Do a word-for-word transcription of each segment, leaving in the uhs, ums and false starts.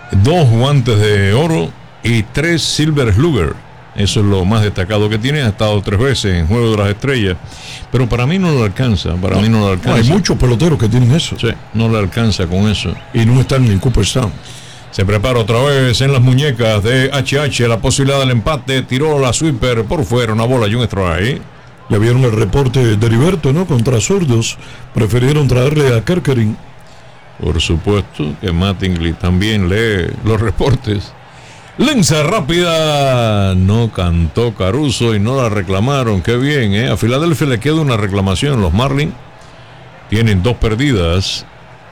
dos guantes de oro y tres Silver Slugger. Eso es lo más destacado que tiene. Ha estado tres veces en Juego de las Estrellas, pero para mí no le alcanza. Para no, mí no le alcanza. No, hay muchos peloteros que tienen eso. Sí, no le alcanza con eso. Y no están en Cooperstown. Se prepara otra vez en las muñecas de H H la posibilidad del empate. Tiró la sweeper por fuera, una bola y un strike. Ya vieron el reporte de Heriberto, ¿no? Contra zurdos. Prefirieron traerle a Kerkering. Por supuesto que Mattingly también lee los reportes. Lanza rápida. No cantó Caruso y no la reclamaron. Qué bien, ¿eh? A Filadelfia le queda una reclamación. Los Marlins tienen dos perdidas.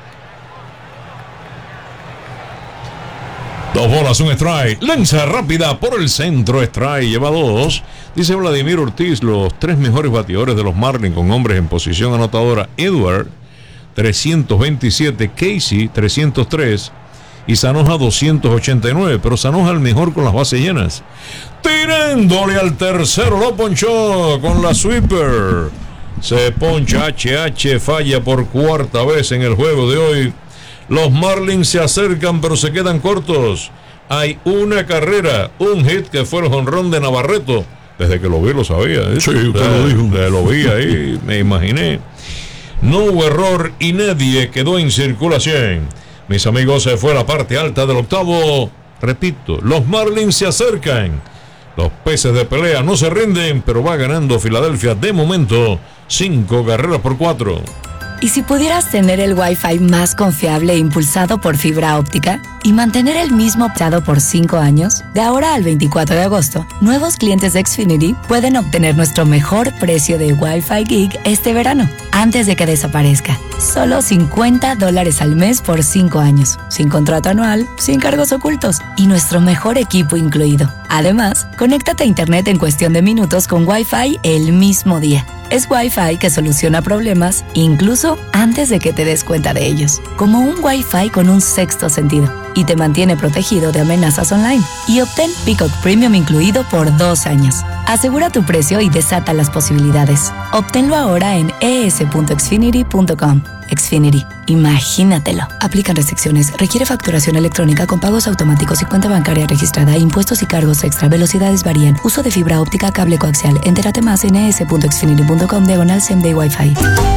Dos bolas, un strike. Lanza rápida por el centro. Strike, lleva dos. Dice Vladimir Ortiz, los tres mejores bateadores de los Marlins con hombres en posición anotadora. Edward, trescientos veintisiete. Casey, trescientos tres. Y Zanoja, doscientos ochenta y nueve. Pero Zanoja el mejor con las bases llenas. Tirándole al tercero. Lo ponchó con la sweeper. Se poncha H H. Falla por cuarta vez en el juego de hoy. Los Marlins se acercan, pero se quedan cortos. Hay una carrera, un hit que fue el jonrón de Navarreto. Desde que lo vi lo sabía. ¿eh? Sí, usted de, lo dijo. De, lo vi ahí, me imaginé. No hubo error y nadie quedó en circulación. Mis amigos, se fue la parte alta del octavo. Repito, los Marlins se acercan. Los peces de pelea no se rinden, pero va ganando Filadelfia de momento. Cinco carreras por cuatro. ¿Y si pudieras tener el Wi-Fi más confiable e impulsado por fibra óptica y mantener el mismo optado por cinco años? De ahora al veinticuatro de agosto, nuevos clientes de Xfinity pueden obtener nuestro mejor precio de Wi-Fi Gig este verano, antes de que desaparezca. Solo cincuenta dólares al mes por cinco años, sin contrato anual, sin cargos ocultos y nuestro mejor equipo incluido. Además, conéctate a internet en cuestión de minutos con Wi-Fi el mismo día. Es Wi-Fi que soluciona problemas incluso antes de que te des cuenta de ellos. Como un Wi-Fi con un sexto sentido. Y te mantiene protegido de amenazas online. Y obtén Peacock Premium incluido por dos años. Asegura tu precio y desata las posibilidades. Obténlo ahora en e s punto xfinity punto com. Xfinity. Imagínatelo. Aplican restricciones. Requiere facturación electrónica con pagos automáticos y cuenta bancaria registrada. Impuestos y cargos extra. Velocidades varían. Uso de fibra óptica, cable coaxial. Entérate más en e s punto xfinity punto com diagonal same day Wi-Fi.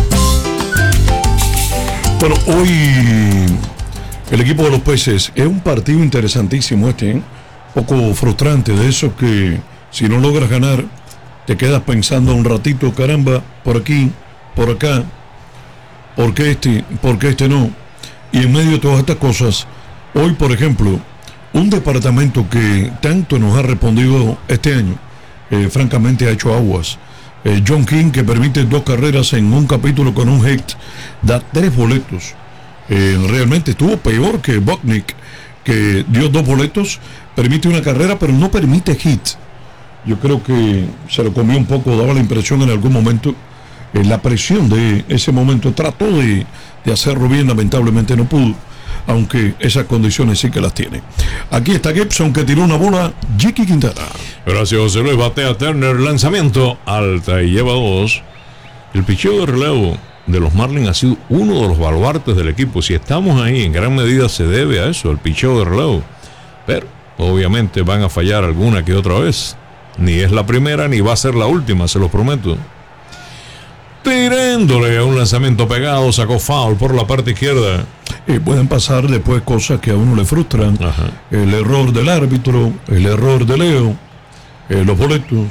Bueno, hoy el equipo de los Peces es un partido interesantísimo este, ¿eh? Un poco frustrante de eso que si no logras ganar te quedas pensando un ratito, caramba, por aquí, por acá, ¿por qué este, por qué este no? Y en medio de todas estas cosas, hoy por ejemplo, un departamento que tanto nos ha respondido este año, eh, francamente ha hecho aguas. Eh, John King, que permite dos carreras en un capítulo con un hit, da tres boletos. Eh, realmente estuvo peor que Bucknick, que dio dos boletos, permite una carrera, pero no permite hit. Yo creo que se lo comió un poco, daba la impresión en algún momento, eh, la presión de ese momento. Trató de, de hacerlo bien, lamentablemente no pudo, aunque esas condiciones sí que las tiene. Aquí está Gibson, que tiró una bola. Jiki Quintana. Gracias, José Luis. Batea Turner, lanzamiento alta y lleva dos. El picheo de relevo de los Marlins ha sido uno de los baluartes del equipo. Si estamos ahí, en gran medida se debe a eso, el picheo de relevo. Pero obviamente van a fallar alguna que otra vez. Ni es la primera ni va a ser la última, se los prometo. Tirándole a un lanzamiento pegado, sacó foul por la parte izquierda. Eh, pueden pasar después cosas que a uno le frustran. Ajá. El error del árbitro, el error de Leo, eh, los boletos.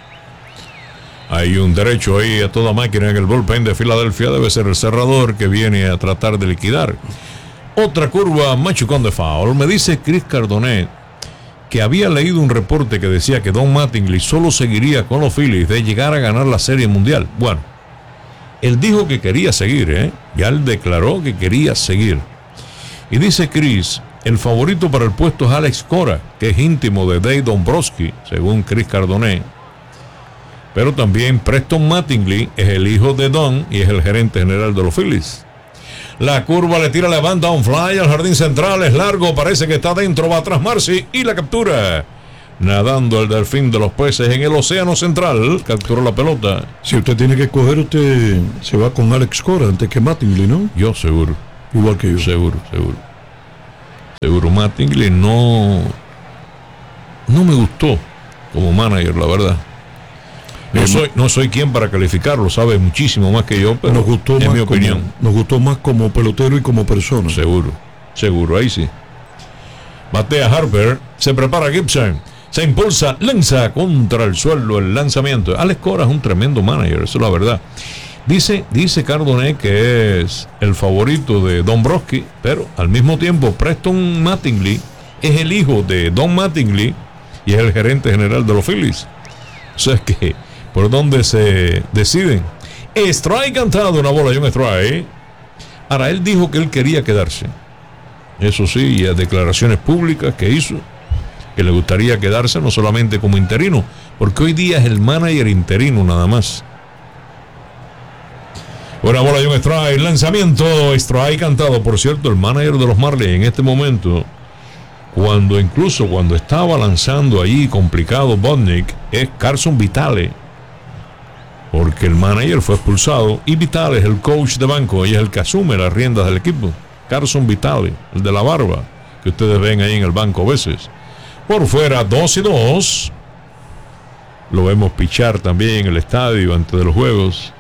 Hay un derecho ahí a toda máquina en el bullpen de Filadelfia. Debe ser el cerrador que viene a tratar de liquidar. Otra curva, machucón de foul. Me dice Chris Cardonet que había leído un reporte que decía que Don Mattingly solo seguiría con los Phillies de llegar a ganar la Serie Mundial. Bueno, él dijo que quería seguir, ¿eh? Ya él declaró que quería seguir. Y dice Chris, el favorito para el puesto es Alex Cora, que es íntimo de Dave Dombrowski, según Chris Cardonet. Pero también Preston Mattingly es el hijo de Don y es el gerente general de los Phillies. La curva le tira la banda, un fly al jardín central, es largo, parece que está dentro, va atrás Marcy y la captura. Nadando el delfín de los peces en el océano central, capturó la pelota. Si usted tiene que escoger, usted se va con Alex Cora antes que Mattingly, ¿no? Yo seguro. Igual que yo. Seguro, seguro. Seguro, Mattingly no, no me gustó como manager, la verdad. No soy, no soy quien para calificarlo, sabe muchísimo más que yo, pero nos gustó es más mi opinión. Como, nos gustó más como pelotero y como persona. Seguro, seguro, ahí sí. Batea Harper, se prepara Gibson, se impulsa, lanza contra el suelo el lanzamiento. Alex Cora es un tremendo manager, eso es la verdad. Dice, dice Cardonet que es el favorito de Dombrowski, pero al mismo tiempo Preston Mattingly es el hijo de Don Mattingly y es el gerente general de los Phillies. O sea, es que por dónde se deciden. Strike cantado, una bola y un strike. Ahora, él dijo que él quería quedarse. Eso sí, y a declaraciones públicas que hizo, que le gustaría quedarse no solamente como interino, porque hoy día es el manager interino nada más. Una bola y un strike, lanzamiento, strike cantado. Por cierto, el manager de los Marlins en este momento, cuando incluso cuando estaba lanzando allí complicado Bodnik, es Carson Vitale, porque el manager fue expulsado y Vitale es el coach de banco y es el que asume las riendas del equipo. Carson Vitale, el de la barba que ustedes ven ahí en el banco a veces. Por fuera, dos y dos. Lo vemos pichar también en el estadio antes de los juegos.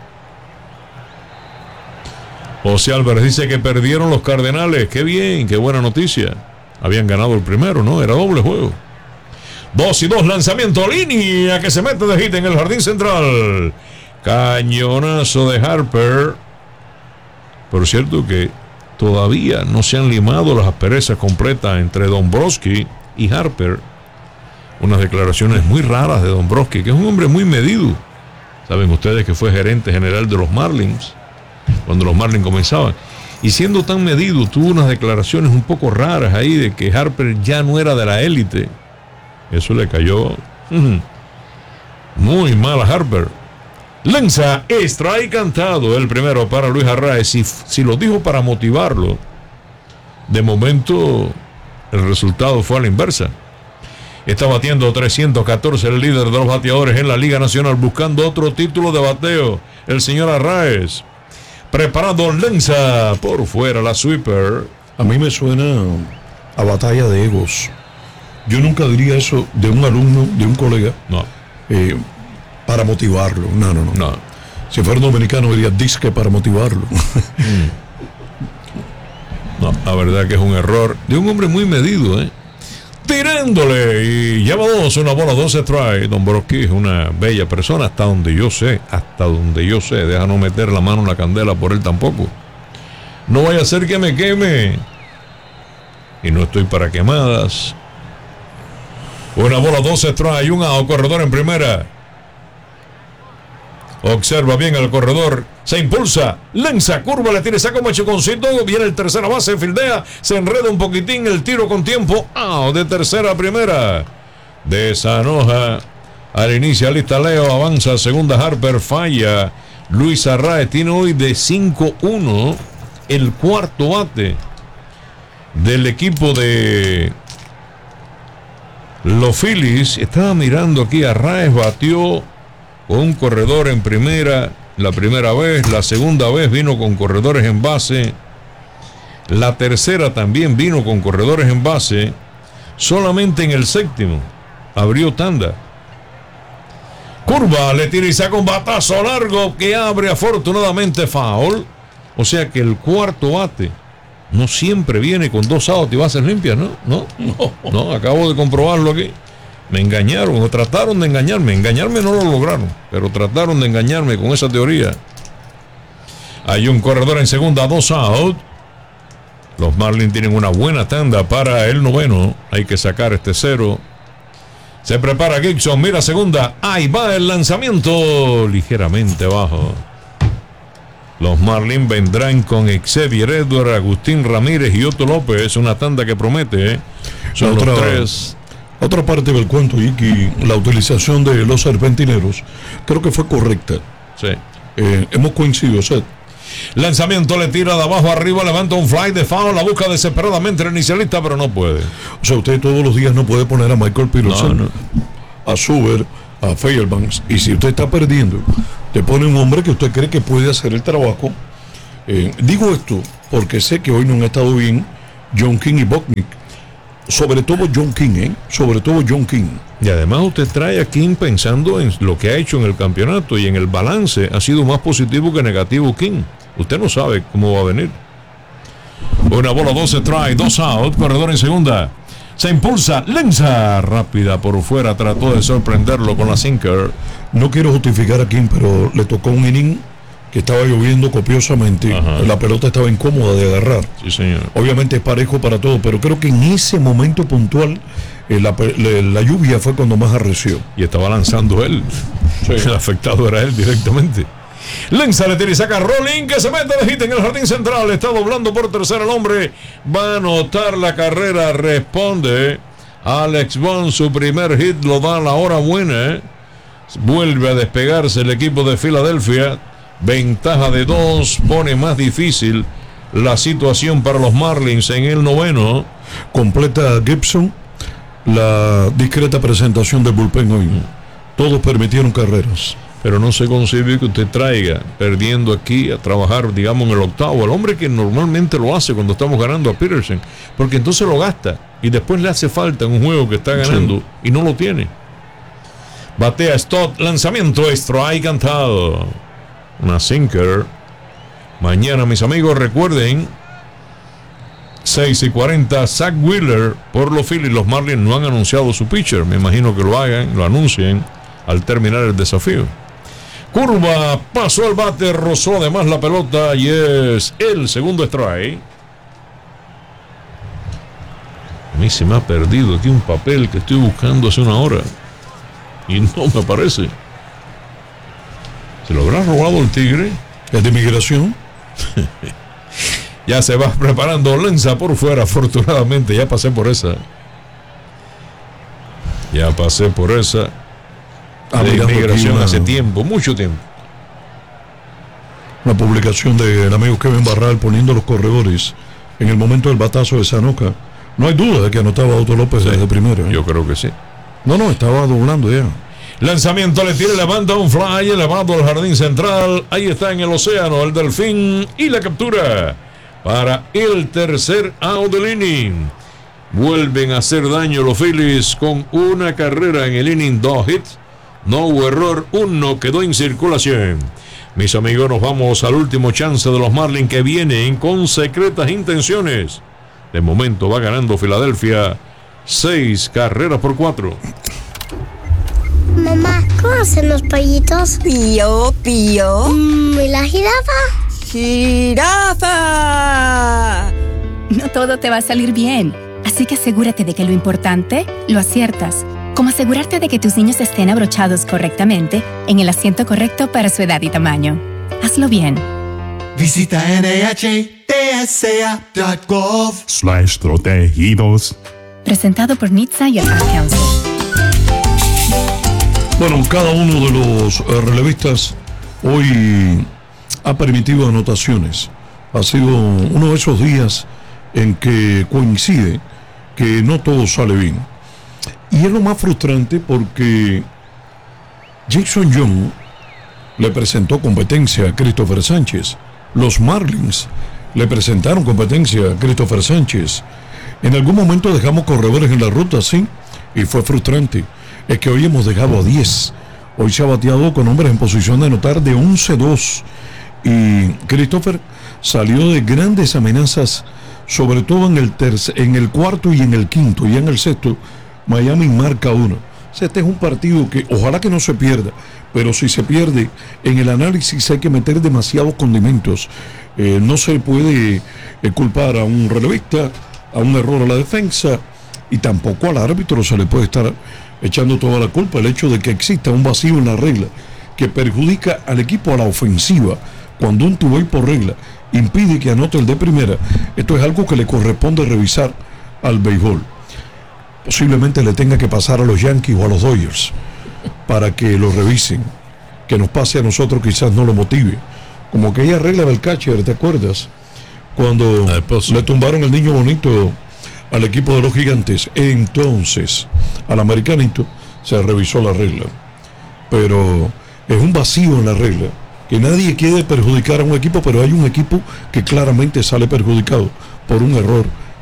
José Álvarez dice que perdieron los Cardenales. Qué bien, qué buena noticia. Habían ganado el primero, ¿no? Era doble juego. Dos y dos, lanzamiento, línea que se mete de hit en el jardín central. Cañonazo de Harper. Por cierto que todavía no se han limado las asperezas completas entre Dombrowski y Harper. Unas declaraciones muy raras de Dombrowski, que es un hombre muy medido. Saben ustedes que fue gerente general de los Marlins cuando los Marlins comenzaban. Y siendo tan medido, tuvo unas declaraciones un poco raras ahí de que Harper ya no era de la élite. Eso le cayó uh, muy mal a Harper. Lanza, strike cantado, el primero para Luis Arraez. Si, si lo dijo para motivarlo, de momento el resultado fue a la inversa. Está batiendo trescientos catorce el líder de los bateadores en la Liga Nacional, buscando otro título de bateo, el señor Arraez. Preparando lanza por fuera la sweeper. A mí me suena a batalla de egos. Yo nunca diría eso de un alumno, de un colega. No. Eh, para motivarlo. No, no, no. No. Si fuera dominicano diría disque para motivarlo. Mm. No, la verdad que es un error de un hombre muy medido, ¿eh? Tirándole y lleva dos, una bola, dos strikes. Dombrowski es una bella persona hasta donde yo sé, hasta donde yo sé. Deja no meter la mano en la candela por él tampoco. No vaya a ser que me queme. Y no estoy para quemadas. Una bola, dos strikes, un out, corredor en primera. Observa bien al corredor, se impulsa, lanza, curva, le tira, saca un machuconcito, viene el tercera base, fildea, se enreda un poquitín, el tiro con tiempo, out de tercera a primera. Desanoja al inicialista Leo, avanza a segunda Harper, falla. Luis Arraez tiene hoy de cinco uno el cuarto bate del equipo de los Phillies. Estaba mirando aquí, Arraez batió con un corredor en primera la primera vez, la segunda vez vino con corredores en base, la tercera también vino con corredores en base, solamente en el séptimo abrió tanda. Curva, le tira y saca un batazo largo que abre afortunadamente foul. O sea que el cuarto bate no siempre viene con dos outs y bases limpias, ¿no? No, no, no, acabo de comprobarlo aquí. Me engañaron o trataron de engañarme. Engañarme no lo lograron, pero trataron de engañarme con esa teoría. Hay un corredor en segunda, dos out. Los Marlins tienen una buena tanda para el noveno. Hay que sacar este cero. Se prepara Gibson, mira segunda. Ahí va el lanzamiento, ligeramente bajo. Los Marlins vendrán con Xavier Edward, Agustín Ramírez y Otto López. Una tanda que promete, ¿eh? Son otra, los tres. Otra parte del cuento, Iki, la utilización de los serpentineros, creo que fue correcta. Sí. Eh, hemos coincidido, Seth. Lanzamiento, le tira de abajo arriba, levanta un fly de foul, la busca desesperadamente el inicialista, pero no puede. O sea, usted todos los días no puede poner a Michael Peterson, no, no. a Suber, a Fairbanks, y si usted está perdiendo, te pone un hombre que usted cree que puede hacer el trabajo. Eh, digo esto porque sé que hoy no han estado bien John King y Bucknick. Sobre todo John King, ¿eh? Sobre todo John King. Y además usted trae a King pensando en lo que ha hecho en el campeonato y en el balance ha sido más positivo que negativo King. Usted no sabe cómo va a venir. Una bola, doce try, dos out, corredor en segunda. Se impulsa, lanza rápida por fuera, trató de sorprenderlo con la sinker. No quiero justificar a King, pero le tocó un inning que estaba lloviendo copiosamente. Ajá. La pelota estaba incómoda de agarrar. Sí, señor. Obviamente es parejo para todo, pero creo que en ese momento puntual eh, la, la, la lluvia fue cuando más arreció. Y estaba lanzando él. Sí. El afectado era él directamente. Lanza, le tira y saca Rolling, que se mete de hit en el jardín central. Está doblando por tercera el hombre. Va a anotar la carrera. Responde Alex Bond. Su primer hit lo da a la hora buena. Vuelve a despegarse el equipo de Filadelfia. Ventaja de dos. Pone más difícil la situación para los Marlins en el noveno. Completa Gibson la discreta presentación del bullpen hoy. Todos permitieron carreras. Pero no se concibe que usted traiga, perdiendo aquí, a trabajar, digamos, en el octavo, el hombre que normalmente lo hace cuando estamos ganando a Peterson, porque entonces lo gasta y después le hace falta en un juego que está ganando, sí, y no lo tiene. Batea Stott, lanzamiento, strike cantado. Una sinker. Mañana, mis amigos, recuerden, seis y cuarenta, Zach Wheeler por los Phillies. Los Marlins no han anunciado su pitcher, me imagino que lo hagan, lo anuncien al terminar el desafío. Curva, pasó el bate, rozó además la pelota y es el segundo strike. A mí se me ha perdido aquí un papel que estoy buscando hace una hora y no me aparece. ¿Se lo habrá robado el tigre? ¿Es de migración? Ya se va preparando, lanza por fuera, afortunadamente. Ya pasé por esa. Ya pasé por esa. Ah, de inmigración una, hace tiempo, mucho tiempo. Una publicación del amigo Kevin Barral poniendo los corredores en el momento del batazo de Sanoca. No hay duda de que anotaba Otto López, sí, desde primero, ¿eh? Yo creo que sí. No, no, estaba doblando ya. Lanzamiento, le tira, levanta un fly, elevado al jardín central. Ahí está en el océano el delfín y la captura para el tercer out del inning. Vuelven a hacer daño los Phillies con una carrera en el inning, dos hits. No hubo error, uno quedó en circulación. Mis amigos, nos vamos al último chance de los Marlins que vienen con secretas intenciones. De momento va ganando Filadelfia seis carreras por cuatro. Mamá, ¿cómo hacen los pollitos? Pío, pío. Mm, ¿Y la jirafa? ¡Jirafa! No todo te va a salir bien, así que asegúrate de que lo importante lo aciertas. Como asegurarte de que tus niños estén abrochados correctamente en el asiento correcto para su edad y tamaño. Hazlo bien. Visita N H T S A punto gov slash protegidos. Presentado por N H T S A y el Ad Council. Bueno, cada uno de los uh, relevistas hoy ha permitido anotaciones. Ha sido uno de esos días en que coincide que no todo sale bien. Y es lo más frustrante porque Jason Young le presentó competencia a Christopher Sánchez. Los Marlins le presentaron competencia a Christopher Sánchez. En algún momento dejamos corredores en la ruta, sí, y fue frustrante. Es que hoy hemos dejado a diez. Hoy se ha bateado con hombres en posición de anotar de once dos. Y Christopher salió de grandes amenazas, sobre todo en el, tercer, en el cuarto y en el quinto. Y en el sexto, Miami marca uno. O sea, este es un partido que ojalá que no se pierda, pero si se pierde, en el análisis hay que meter demasiados condimentos. Eh, no se puede eh, culpar a un relevista, a un error a la defensa, y tampoco al árbitro se le puede estar echando toda la culpa. El hecho de que exista un vacío en la regla que perjudica al equipo a la ofensiva, cuando un two-way por regla impide que anote el de primera, esto es algo que le corresponde revisar al béisbol. Posiblemente le tenga que pasar a los Yankees o a los Dodgers para que lo revisen. Que nos pase a nosotros, quizás no lo motive. Como aquella regla del catcher, ¿te acuerdas? Cuando le tumbaron el niño bonito al equipo de los Gigantes. Entonces, al americanito se revisó la regla. Pero es un vacío en la regla. Que nadie quiere perjudicar a un equipo, pero hay un equipo que claramente sale perjudicado por un error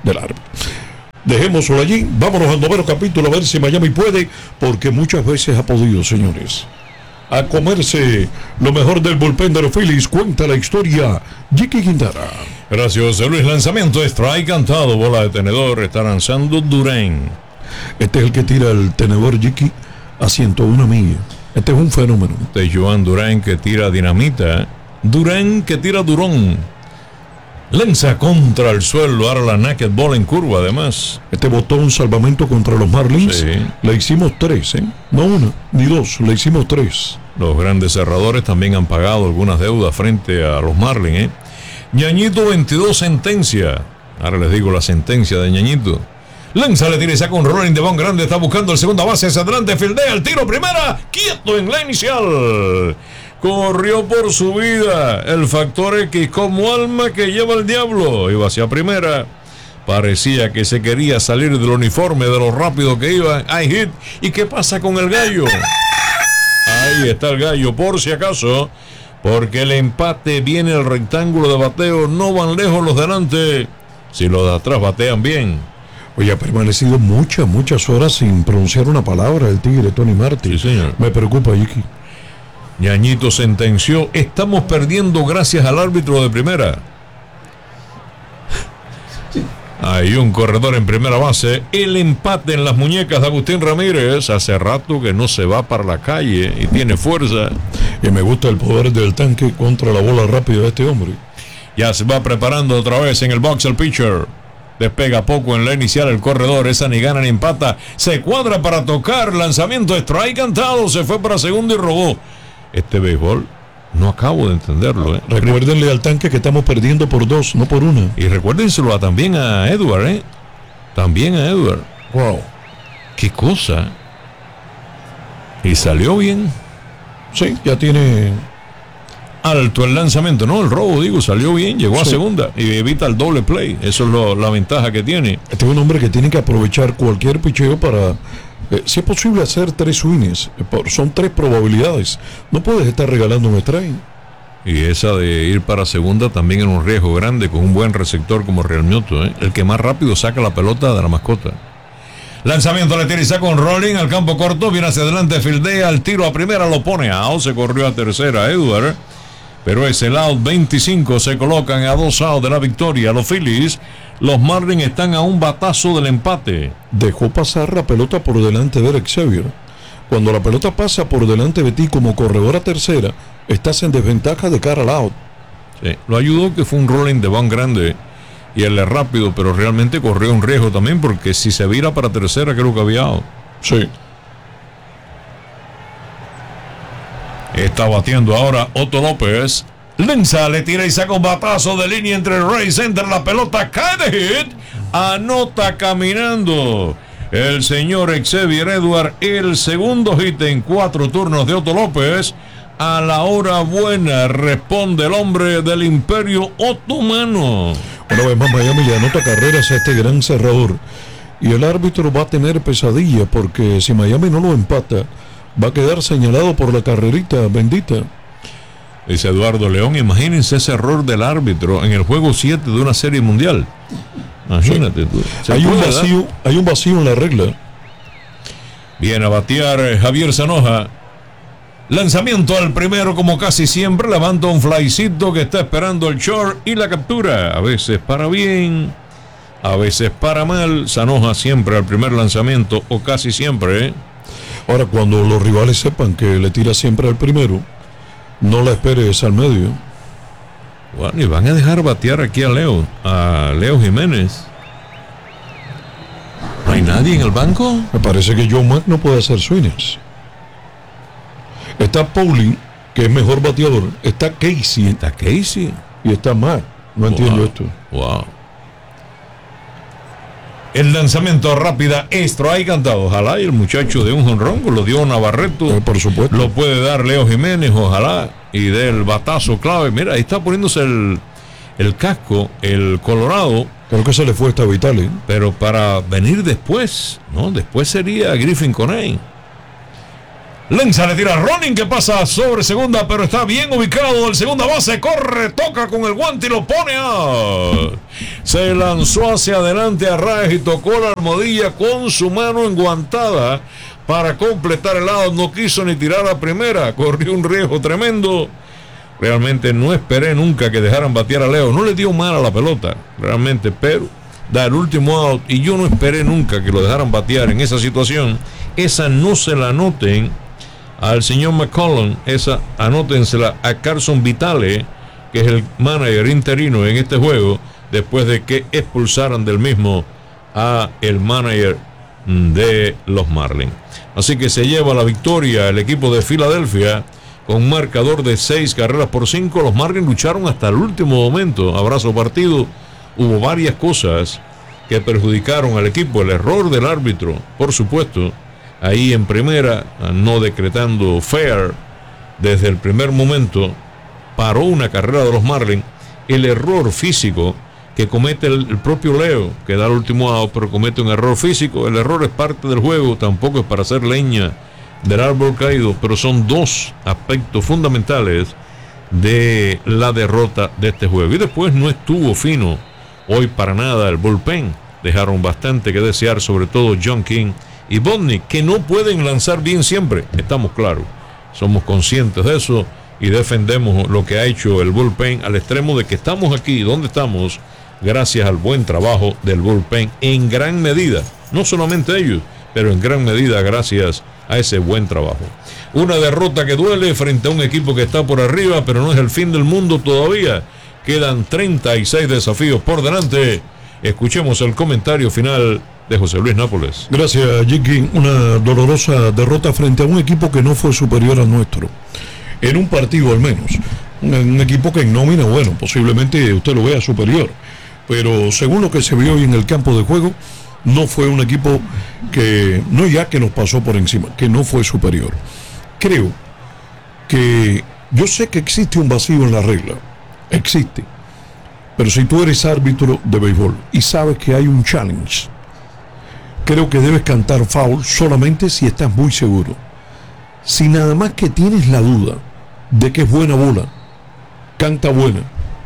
del árbitro. Dejémoslo allí, vámonos al noveno capítulo a ver si Miami puede, porque muchas veces ha podido, señores, a comerse lo mejor del bullpen de los Phillies. Cuenta la historia Jiki Quintana. Gracias, José Luis. Lanzamiento, strike cantado, bola de tenedor, está lanzando Durán. Este es el que tira el tenedor Jiki a ciento una millas. Este es un fenómeno. Este es Joan Durán que tira dinamita. Durán que tira Durón. Lanza contra el suelo, ahora la naked ball en curva además. Este botó un salvamento contra los Marlins. Sí. Le hicimos tres, ¿eh? No una, ni dos, le hicimos tres. Los grandes cerradores también han pagado algunas deudas frente a los Marlins, ¿eh? Ñañito veintidós, sentencia. Ahora les digo la sentencia de Ñañito. Lanza, le tira y saca un rolling de bon grande. Está buscando el segunda base hacia adelante. Fildea el tiro primera. Quieto en la inicial. Corrió por su vida. El factor X como alma que lleva el diablo. Iba hacia primera. Parecía que se quería salir del uniforme de lo rápido que iba. Hay hit. ¿Y qué pasa con el gallo? Ahí está el gallo, por si acaso. Porque el empate viene el rectángulo de bateo. No van lejos los delante. Si los de atrás batean bien. Oye, ha permanecido muchas, muchas horas sin pronunciar una palabra el tigre Tony Martin. Sí, señor. Me preocupa, Jiki. Ñañito sentenció: estamos perdiendo gracias al árbitro de primera. Hay un corredor en primera base. El empate en las muñecas de Agustín Ramírez. Hace rato que no se va para la calle y tiene fuerza. Y me gusta el poder del tanque contra la bola rápida de este hombre. Ya se va preparando otra vez en el box el pitcher. Despega poco en la inicial el corredor. Esa ni gana ni empata. Se cuadra para tocar. Lanzamiento, strike cantado. Se fue para segundo y robó. Este béisbol no acabo de entenderlo, ¿eh? Recuérdenle al tanque que estamos perdiendo por dos, no por una. Y recuérdenselo a, también a Edward, ¿eh? También a Edward. Wow. Qué cosa. Y salió bien. Sí, ya tiene alto el lanzamiento, no, el robo, digo, salió bien, llegó sí. a segunda y evita el doble play. Eso es lo, la ventaja que tiene. Este es un hombre que tiene que aprovechar cualquier picheo para, eh, si es posible, hacer tres swings. Son tres probabilidades. No puedes estar regalando un strike. Y esa de ir para segunda también en un riesgo grande con un buen receptor como Realmuto, ¿eh? El que más rápido saca la pelota de la mascota. Lanzamiento, le tira y saca un rolling al campo corto, viene hacia adelante, fildea, el tiro a primera, lo pone out, se corrió a tercera Edward, pero es el out veinticinco, se colocan a dos outs de la victoria los Phillies. Los Marlins están a un batazo del empate. Dejó pasar la pelota por delante de Derek Xavier. Cuando la pelota pasa por delante de ti como corredor a tercera, estás en desventaja de cara al out. Sí, lo ayudó que fue un rolling de van grande y él es rápido, pero realmente corrió un riesgo también, porque si se vira para tercera, creo que había out. Sí. Está batiendo ahora Otto López. Lanza, le tira y saca un batazo de línea entre el Ray Center. La pelota cae de hit. Anota caminando el señor Xavier Edward. El segundo hit en cuatro turnos de Otto López. A la hora buena responde el hombre del Imperio Otomano. Una vez más Miami le anota carreras a este gran cerrador. Y el árbitro va a tener pesadilla, porque si Miami no lo empata, va a quedar señalado por la carrerita bendita. Dice Eduardo León, imagínense ese error del árbitro en el juego siete de una serie mundial. Imagínate tú. Hay un vacío, hay un vacío en la regla. Viene a batear Javier Zanoja. Lanzamiento al primero, como casi siempre, levanta un flycito que está esperando el short y la captura. A veces para bien, a veces para mal. Zanoja siempre al primer lanzamiento, o casi siempre, ¿eh? Ahora, cuando los rivales sepan que le tira siempre al primero, no la esperes al medio. Bueno, y van a dejar batear aquí a Leo, a Leo Jiménez. ¿No hay nadie en el banco? Me parece que Joe Mack no puede hacer swings. Está Pauling, que es mejor bateador. Está Casey. Está Casey. Y está Mack. No wow. entiendo esto. Wow. El lanzamiento rápida, strike cantado. Ojalá y el muchacho de un jonrón lo dio Navarreto. Eh, por supuesto. Lo puede dar Leo Jiménez, ojalá. Y del batazo clave. Mira, ahí está poniéndose el, el casco, el Colorado. Creo que se le fue esta Vitale. Pero para venir después, ¿no? Después sería Griffin Coney. Lenza le tira a Ronin, que pasa sobre segunda, pero está bien ubicado. El segunda base corre, toca con el guante y lo pone a... Se lanzó hacia adelante a Arraez y tocó la almohadilla con su mano enguantada para completar el lado. No quiso ni tirar a primera, corrió un riesgo tremendo. Realmente no esperé nunca que dejaran batear a Leo. No le dio mal a la pelota, realmente, pero da el último out y yo no esperé nunca que lo dejaran batear en esa situación. Esa no se la anoten al señor McCollum, esa anótensela a Carson Vitale, que es el manager interino en este juego, después de que expulsaran del mismo a el manager de los Marlins. Así que se lleva la victoria el equipo de Filadelfia con un marcador de seis carreras por cinco. Los Marlins lucharon hasta el último momento, abrazo partido. Hubo varias cosas que perjudicaron al equipo, el error del árbitro, por supuesto, ahí en primera, no decretando fair desde el primer momento, paró una carrera de los Marlins. El error físico que comete el, el propio Leo, que da el último out, pero comete un error físico. El error es parte del juego, tampoco es para hacer leña del árbol caído, pero son dos aspectos fundamentales de la derrota de este juego. Y después no estuvo fino hoy para nada el bullpen, dejaron bastante que desear, sobre todo John King y Bodney, que no pueden lanzar bien siempre, estamos claros, somos conscientes de eso y defendemos lo que ha hecho el bullpen al extremo de que estamos aquí donde estamos gracias al buen trabajo del bullpen en gran medida, no solamente ellos, pero en gran medida gracias a ese buen trabajo. Una derrota que duele frente a un equipo que está por arriba, pero no es el fin del mundo todavía, quedan treinta y seis desafíos por delante. Escuchemos el comentario final de José Luis Nápoles. Gracias, Jiki. Una dolorosa derrota frente a un equipo que no fue superior al nuestro, en un partido al menos. Un, un equipo que en nómina, bueno, posiblemente usted lo vea superior, pero según lo que se vio hoy en el campo de juego, no fue un equipo que, no ya que nos pasó por encima, que no fue superior. Creo que, yo sé que existe un vacío en la regla, existe, pero si tú eres árbitro de béisbol y sabes que hay un challenge, creo que debes cantar foul solamente si estás muy seguro. Si nada más que tienes la duda de que es buena bola, canta buena.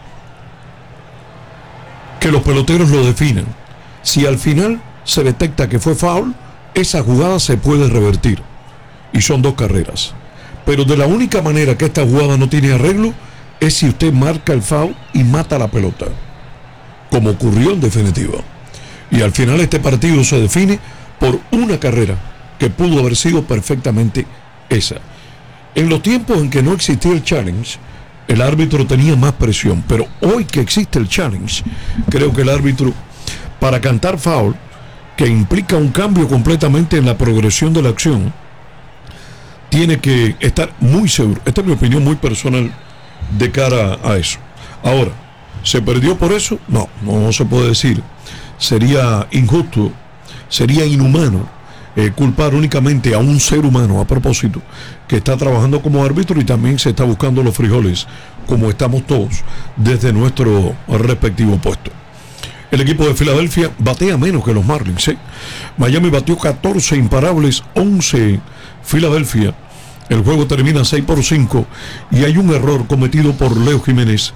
Que los peloteros lo definan. Si al final se detecta que fue foul, esa jugada se puede revertir. Y son dos carreras. Pero de la única manera que esta jugada no tiene arreglo es si usted marca el foul y mata la pelota, como ocurrió en definitiva. Y al final este partido se define por una carrera que pudo haber sido perfectamente esa. En los tiempos en que no existía el challenge, el árbitro tenía más presión, pero hoy que existe el challenge, creo que el árbitro, para cantar foul, que implica un cambio completamente en la progresión de la acción, tiene que estar muy seguro. Esta es mi opinión muy personal de cara a eso. Ahora, ¿se perdió por eso? No, no se puede decir. Sería injusto, sería inhumano eh, culpar únicamente a un ser humano, a propósito, que está trabajando como árbitro y también se está buscando los frijoles, como estamos todos, desde nuestro respectivo puesto. El equipo de Filadelfia batea menos que los Marlins, ¿eh? Miami batió catorce imparables, once Filadelfia. El juego termina seis por cinco y hay un error cometido por Leo Jiménez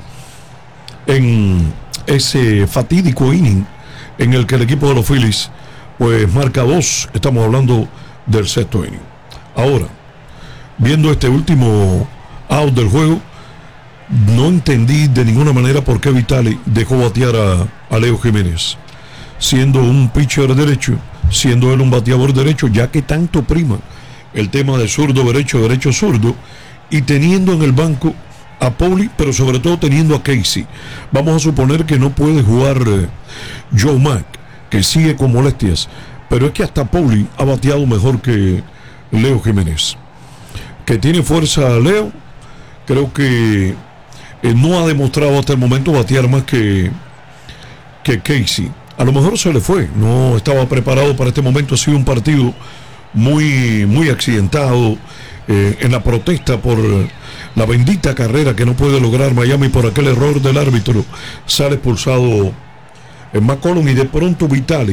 en ese fatídico inning en el que el equipo de los Phillies pues marca dos. Estamos hablando del sexto inning. Ahora, viendo este último out del juego, no entendí de ninguna manera por qué Vitale dejó batear a, a Leo Jiménez, siendo un pitcher derecho, siendo él un bateador derecho, ya que tanto prima el tema de zurdo derecho, derecho zurdo, y teniendo en el banco a Pauli, pero sobre todo teniendo a Casey. Vamos a suponer que no puede jugar eh, Joe Mack, que sigue con molestias, pero es que hasta Pauli ha bateado mejor que Leo Jiménez. Que tiene fuerza Leo, creo que eh, no ha demostrado hasta el momento batear más que, que Casey. A lo mejor se le fue, no estaba preparado para este momento. Ha sido un partido muy, muy accidentado eh, en la protesta por la bendita carrera que no puede lograr Miami por aquel error del árbitro. Sale expulsado en McCollum y de pronto Vitale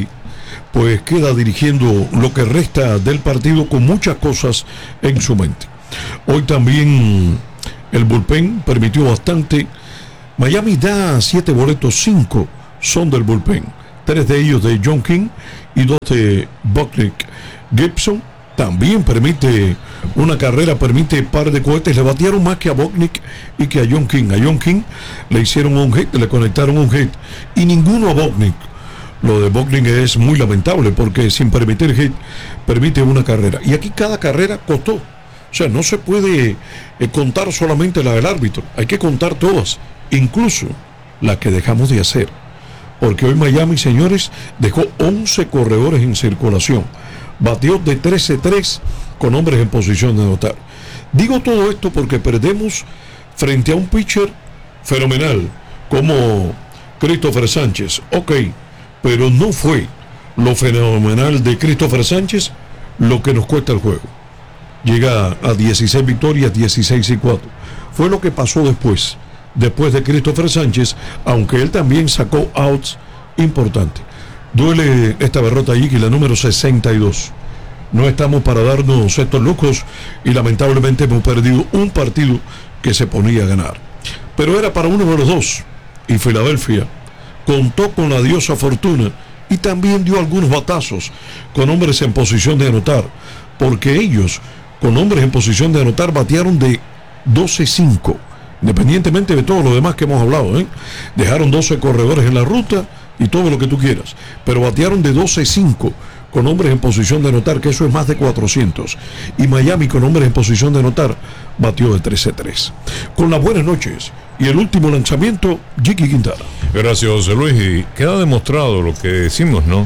pues queda dirigiendo lo que resta del partido con muchas cosas en su mente. Hoy también el bullpen permitió bastante. Miami da siete boletos, cinco son del bullpen, tres de ellos de John King y dos de Bucknick. Gibson también permite una carrera, permite par de cohetes. Le batearon más que a Bucknick y que a John King. A John King le hicieron un hit, le conectaron un hit y ninguno a Bucknick. Lo de Bucknick es muy lamentable porque sin permitir hit permite una carrera. Y aquí cada carrera costó. O sea, no se puede eh, contar solamente la del árbitro. Hay que contar todas, incluso las que dejamos de hacer. Porque hoy Miami, señores, dejó once corredores en circulación. Bateó de trece tres con hombres en posición de anotar. Digo todo esto porque perdemos frente a un pitcher fenomenal como Christopher Sánchez. Ok, pero no fue lo fenomenal de Christopher Sánchez lo que nos cuesta el juego. Llega a dieciséis victorias, dieciséis y cuatro. Fue lo que pasó después, después de Christopher Sánchez, aunque él también sacó outs importantes. Duele esta derrota allí, que la número sesenta y dos. No estamos para darnos estos lujos y lamentablemente hemos perdido un partido que se ponía a ganar. Pero era para uno de los dos y Filadelfia contó con la diosa fortuna y también dio algunos batazos con hombres en posición de anotar, porque ellos con hombres en posición de anotar batearon de doce cinco, independientemente de todo lo demás que hemos hablado, ¿eh? Dejaron doce corredores en la ruta y todo lo que tú quieras, pero batearon de doce cinco con hombres en posición de anotar, que eso es más de cuatrocientos, y Miami con hombres en posición de anotar batió de trece tres. Con las buenas noches y el último lanzamiento, Jiki Quintana. Gracias, José Luis, y queda demostrado lo que decimos, ¿no?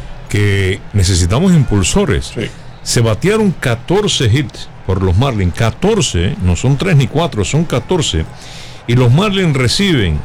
Que necesitamos impulsores. Sí. Se batearon catorce hits por los Marlins, catorce, no son tres ni cuatro, son catorce, y los Marlins reciben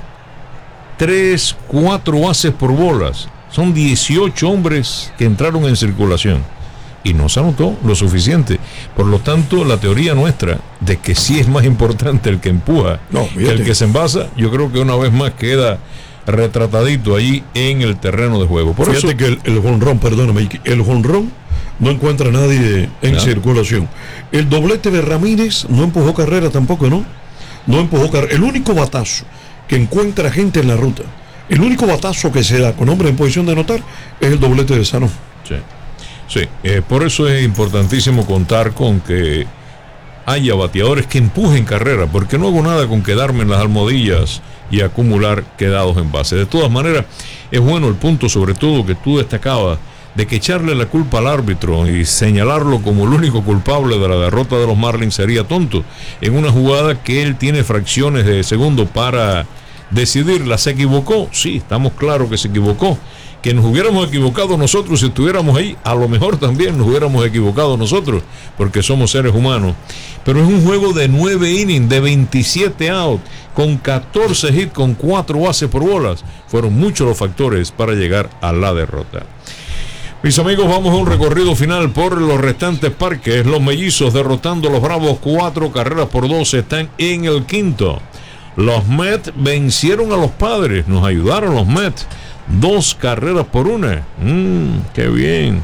tres, cuatro bases por bolas. Son dieciocho hombres que entraron en circulación y no se anotó lo suficiente. Por lo tanto, la teoría nuestra de que sí es más importante el que empuja no, que el que se envasa, yo creo que una vez más queda retratadito allí en el terreno de juego. Por Fíjate eso que el, el jonrón, perdóname, el jonrón no encuentra a nadie en no. circulación. El doblete de Ramírez no empujó carrera tampoco, ¿no? No empujó carrera. El único batazo que encuentra gente en la ruta, el único batazo que se da con hombre en posición de anotar es el doblete de Sanó. Sí, sí. Eh, por eso es importantísimo contar con que haya bateadores que empujen carrera, porque no hago nada con quedarme en las almohadillas y acumular quedados en base. De todas maneras, es bueno el punto, sobre todo, que tú destacabas, de que echarle la culpa al árbitro y señalarlo como el único culpable de la derrota de los Marlins sería tonto. En una jugada que él tiene fracciones de segundo para decidirla, ¿se equivocó? Sí, estamos claros que se equivocó. Que nos hubiéramos equivocado nosotros si estuviéramos ahí, a lo mejor también nos hubiéramos equivocado nosotros, porque somos seres humanos. Pero es un juego de nueve innings, de veintisiete outs, con catorce hits, con cuatro bases por bolas. Fueron muchos los factores para llegar a la derrota. Mis amigos, vamos a un recorrido final por los restantes parques. Los Mellizos derrotando a los Bravos, cuatro carreras por dos, están en el quinto. Los Mets vencieron a los Padres, nos ayudaron los Mets, dos carreras por una. Mmm, qué bien.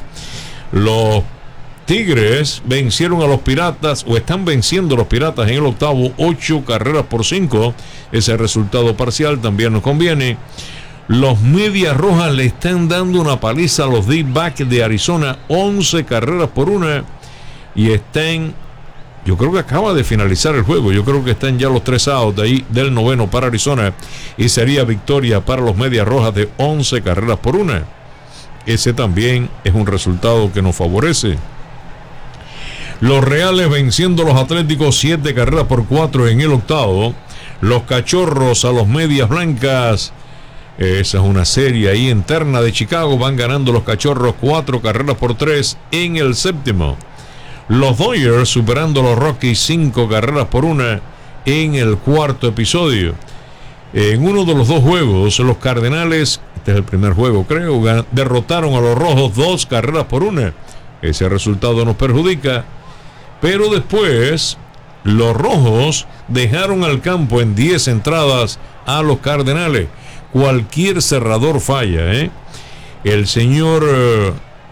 Los Tigres vencieron a los Piratas, o están venciendo a los Piratas en el octavo, ocho carreras por cinco. Ese resultado parcial también nos conviene. Los Medias Rojas le están dando una paliza a los D-backs de Arizona, once carreras por una, y están, yo creo que acaba de finalizar el juego, yo creo que están ya los tres outs de ahí del noveno para Arizona, y sería victoria para los Medias Rojas de once carreras por una. Ese también es un resultado que nos favorece. Los Reales venciendo a los Atléticos, siete carreras por cuatro en el octavo. Los Cachorros a los Medias Blancas. Esa es una serie ahí interna de Chicago. Van ganando los Cachorros cuatro carreras por tres en el séptimo. Los Dodgers superando a los Rockies cinco carreras por una en el cuarto episodio. En uno de los dos juegos, los Cardenales, este es el primer juego creo, derrotaron a los Rojos dos carreras por una. Ese resultado nos perjudica. Pero después, los Rojos dejaron al campo en diez entradas a los Cardenales. Cualquier cerrador falla, ¿eh? el señor eh,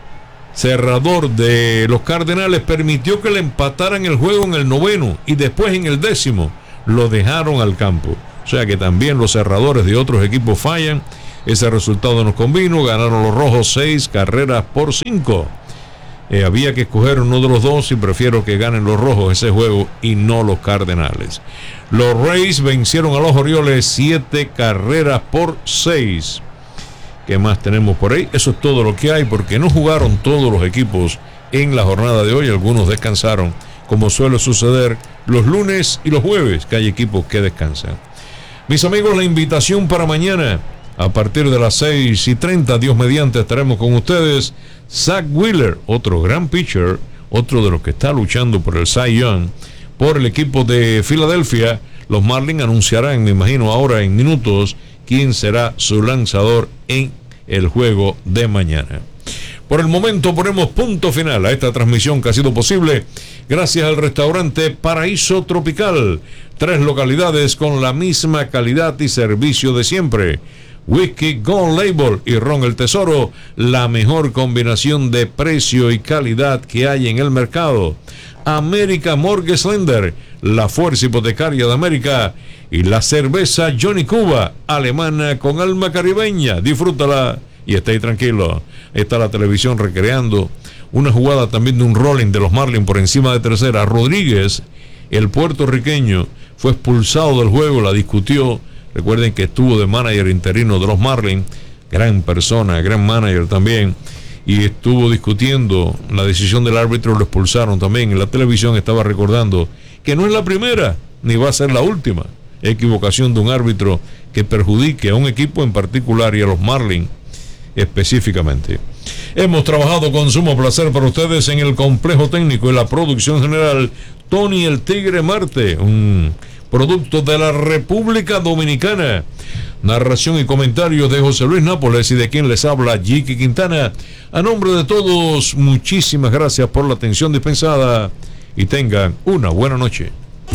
cerrador de los Cardenales permitió que le empataran el juego en el noveno y después en el décimo lo dejaron al campo. O sea que también los cerradores de otros equipos fallan. Ese resultado nos convino. Ganaron los Rojos seis carreras por cinco. Eh, había que escoger uno de los dos y prefiero que ganen los Rojos ese juego y no los Cardenales. Los Rays vencieron a los Orioles siete carreras por seis. ¿Qué más tenemos por ahí? Eso es todo lo que hay, porque no jugaron todos los equipos en la jornada de hoy. Algunos descansaron, como suele suceder los lunes y los jueves, que hay equipos que descansan. Mis amigos, la invitación para mañana, a partir de las seis y treinta, Dios mediante, estaremos con ustedes. Zach Wheeler, otro gran pitcher, otro de los que está luchando por el Cy Young, por el equipo de Filadelfia. Los Marlins anunciarán, me imagino ahora en minutos, quién será su lanzador en el juego de mañana. Por el momento ponemos punto final a esta transmisión que ha sido posible gracias al restaurante Paraíso Tropical. Tres localidades con la misma calidad y servicio de siempre. Whisky Gold Label y Ron el Tesoro, la mejor combinación de precio y calidad que hay en el mercado. América Mortgage Lender, la fuerza hipotecaria de América, y la cerveza Johnny Cuba, alemana con alma caribeña. Disfrútala y esté tranquilo. Está la televisión recreando una jugada también de un rolling de los Marlins por encima de tercera. Rodríguez, el puertorriqueño, fue expulsado del juego, la discutió. Recuerden que estuvo de manager interino de los Marlins, gran persona, gran manager también, y estuvo discutiendo la decisión del árbitro, lo expulsaron también. En la televisión estaba recordando que no es la primera, ni va a ser la última equivocación de un árbitro que perjudique a un equipo en particular y a los Marlins específicamente. Hemos trabajado con sumo placer para ustedes en el complejo técnico y la producción general, Tony el Tigre Marte, un producto de la República Dominicana. Narración y comentarios de José Luis Nápoles y de quien les habla, Jiki Quintana. A nombre de todos, muchísimas gracias por la atención dispensada y tengan una buena noche.